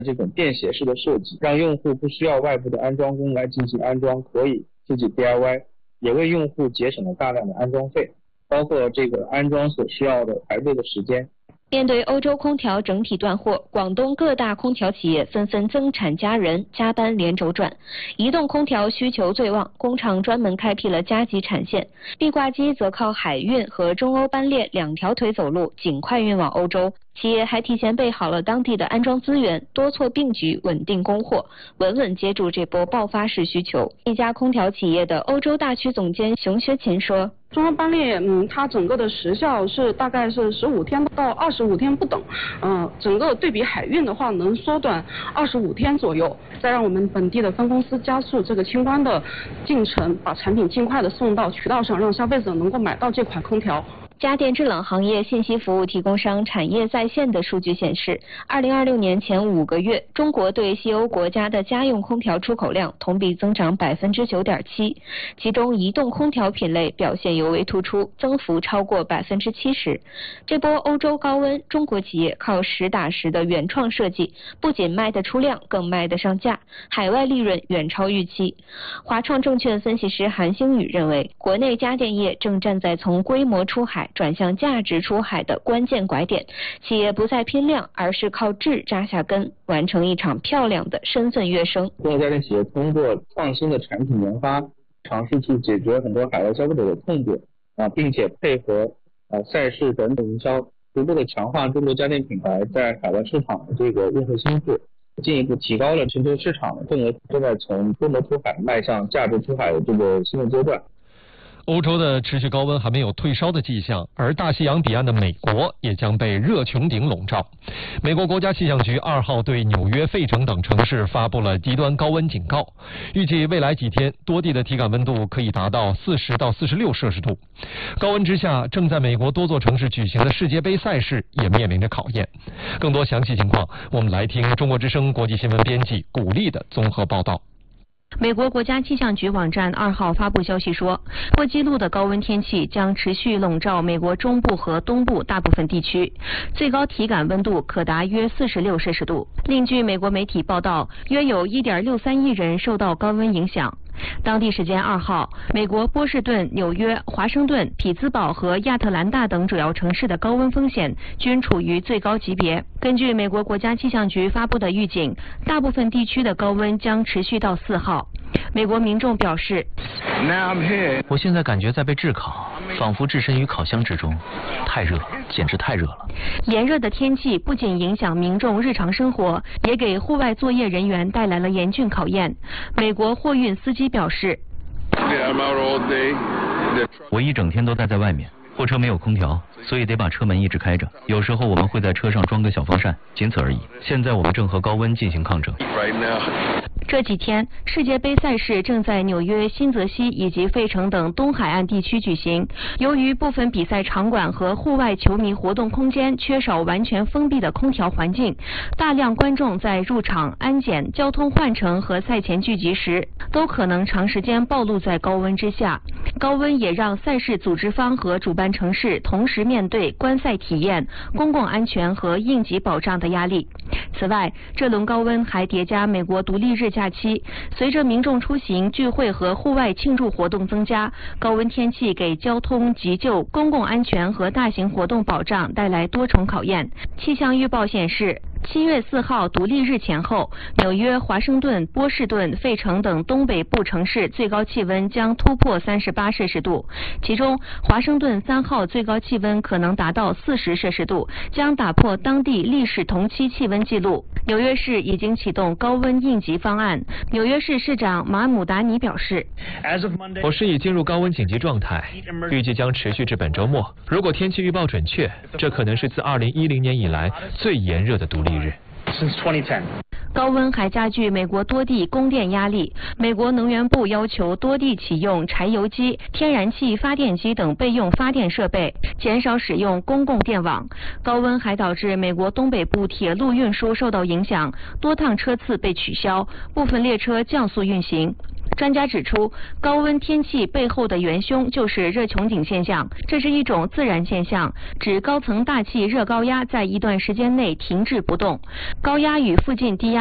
这种便携式的设计，让用户不需要外部的安装工来进行安装，可以自己 DIY， 也为用户节省了大量的安装费，包括这个安装所需要的排队的时间。 面对欧洲空调整体断货，广东各大空调企业纷纷增产加人，加班连轴转。移动空调需求最旺，工厂专门开辟了加急产线，壁挂机则靠海运和中欧班列两条腿走路，尽快运往欧洲。企业还提前备好了当地的安装资源，多措并举，稳定供货，稳稳接住这波爆发式需求。一家空调企业的欧洲大区总监熊学勤说， 中欧班列，它整个的时效是大概是15天到25天不等，整个对比海运的话能缩短25天左右，再让我们本地的分公司加速这个清关的进程，把产品尽快的送到渠道上，让消费者能够买到这款空调。 家电制冷行业信息服务提供商产业在线的数据显示，2026年前5个月，中国对西欧国家的家用空调出口量同比增长 9.7%， 其中移动空调品类表现尤为突出，增幅超过 70%。这波欧洲高温，中国企业靠实打实的原创设计，不仅卖得出量，更卖得上价，海外利润远超预期。华创证券分析师韩星宇认为，国内家电业正站在从规模出海转向价值出海的关键拐点，企业不再拼量，而是靠质扎下根，完成一场漂亮的身份跃升。 中国家电企业通过创新的产品研发，尝试去解决很多海外消费者的痛点并且配合赛事等等营销，逐步的强化中国家电品牌在海外市场的这个用户心智，进一步提高了全球市场的份额，正在从规模出海迈向价值出海的这个新的阶段。 欧洲的持续高温还没有退烧的迹象，而大西洋彼岸的美国也将被热穹顶笼罩。美国国家气象局2号对纽约、费城等城市发布了极端高温警告，预计未来几天多地的体感温度可以达到40到46摄氏度。高温之下，正在美国多座城市举行的世界杯赛事也面临着考验。更多详细情况，我们来听中国之声国际新闻编辑古丽的综合报道。 美国国家气象局网站2号发布消息说，破纪录的高温天气将持续笼罩美国中部和东部大部分地区，最高体感温度可达约46摄氏度。另据美国媒体报道，约有 1.63 亿人受到高温影响。当地时间2号，美国波士顿、纽约、华盛顿、匹兹堡和亚特兰大等主要城市的高温风险均处于最高级别。根据美国国家气象局发布的预警，大部分地区的高温将持续到4号。美国民众表示， 我现在感觉在被炙烤，仿佛置身于烤箱之中，太热，简直太热了。 炎热的天气不仅影响民众日常生活，也给户外作业人员带来了严峻考验。美国货运司机表示， 我一整天都待在外面，货车没有空调，所以得把车门一直开着。有时候我们会在车上装个小风扇，仅此而已。现在我们正和高温进行抗争。 这几天，世界杯赛事正在纽约、新泽西以及费城等东海岸地区举行。由于部分比赛场馆和户外球迷活动空间缺少完全封闭的空调环境，大量观众在入场、安检、交通换乘和赛前聚集时，都可能长时间暴露在高温之下。高温也让赛事组织方和主办城市同时面对观赛体验、公共安全和应急保障的压力。此外，这轮高温还叠加美国独立日假期，随着民众出行、聚会和户外庆祝活动增加，高温天气给交通、急救、公共安全和大型活动保障带来多重考验。气象预报显示，7月4号独立日前后，纽约、华盛顿、波士顿、费城等东北部城市最高气温将突破38摄氏度，其中华盛顿3号最高气温可能达到40摄氏度，将打破当地历史同期气温纪录。纽约市已经启动高温应急方案。纽约市市长马姆达尼表示， 我市已进入高温紧急状态，预计将持续至本周末。如果天气预报准确，这可能是自2010年以来最炎热的独立日。 高温还加剧美国多地供电压力。美国能源部要求多地启用柴油机、天然气发电机等备用发电设备，减少使用公共电网。高温还导致美国东北部铁路运输受到影响，多趟车次被取消，部分列车降速运行。 专家指出，高温天气背后的元凶就是热穹顶现象，这是一种自然现象，指高层大气热高压在一段时间内停滞不动，高压与附近低压